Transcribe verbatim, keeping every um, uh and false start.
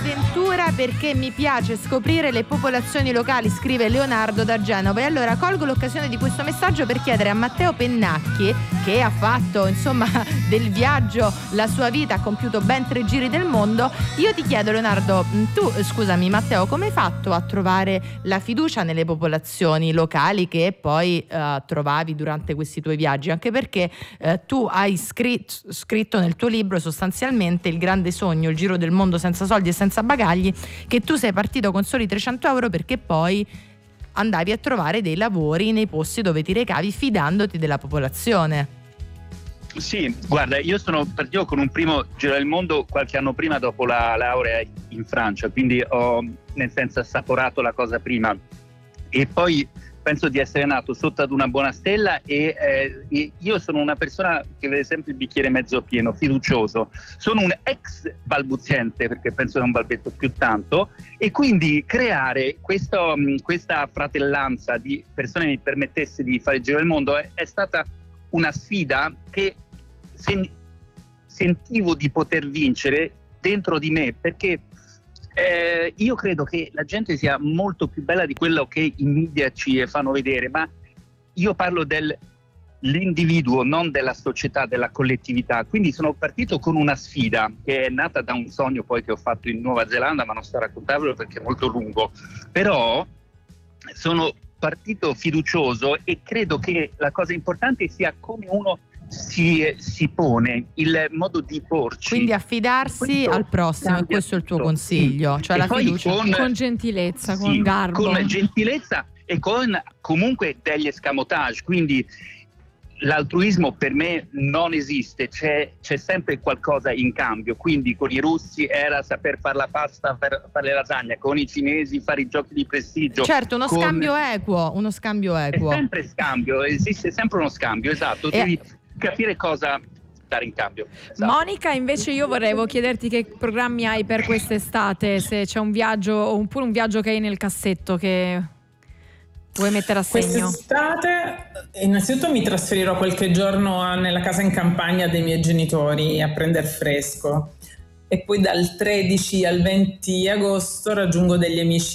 avventura perché mi piace scoprire le popolazioni locali, scrive Leonardo da Genova. E allora colgo l'occasione di questo messaggio per chiedere a Matteo Pennacchi, che ha fatto insomma del viaggio la sua vita, ha compiuto ben tre giri del mondo. Io ti chiedo, Leonardo, tu, scusami Matteo, come hai fatto a trovare la fiducia nelle popolazioni locali che poi eh, trovavi durante questi tuoi viaggi? Anche perché eh, tu hai scritto, scritto nel tuo libro sostanzialmente il grande sogno, il giro del mondo senza soldi e senza bagagli, che tu sei partito con soli trecento euro perché poi andavi a trovare dei lavori nei posti dove ti recavi fidandoti della popolazione. Sì, guarda, io sono partito con un primo giro del mondo qualche anno prima, dopo la laurea in Francia, quindi ho nel senso assaporato la cosa prima e poi penso di essere nato sotto ad una buona stella e, eh, e io sono una persona che vede sempre il bicchiere mezzo pieno, fiducioso. Sono un ex balbuziente perché penso che non balbetto più tanto e quindi creare questo, questa fratellanza di persone che mi permettesse di fare il giro del mondo è, è stata una sfida che sen- sentivo di poter vincere dentro di me, perché Eh, io credo che la gente sia molto più bella di quello che i media ci fanno vedere, ma io parlo dell'individuo, non della società, della collettività. Quindi sono partito con una sfida che è nata da un sogno poi che ho fatto in Nuova Zelanda, ma non sto a raccontarvelo perché è molto lungo. Però sono partito fiducioso e credo che la cosa importante sia come uno Si, si pone, il modo di porci. Quindi affidarsi questo al prossimo, e questo è il tuo consiglio, sì. cioè E la poi fiducia con, con gentilezza, sì, con garbo, con gentilezza e con comunque degli escamotage. Quindi l'altruismo per me non esiste, c'è, c'è sempre qualcosa in cambio. Quindi con i russi era saper fare la pasta, per fare le lasagne, con i cinesi fare i giochi di prestigio. Certo, uno con... scambio equo, uno scambio equo. È sempre scambio, esiste sempre uno scambio, esatto. E... Devi capire cosa dare in cambio. Esatto. Monica, invece io volevo chiederti che programmi hai per quest'estate, se c'è un viaggio oppure un viaggio che hai nel cassetto che vuoi mettere a segno. Quest'estate innanzitutto mi trasferirò qualche giorno a, nella casa in campagna dei miei genitori a prendere fresco e poi dal tredici al venti agosto raggiungo degli amici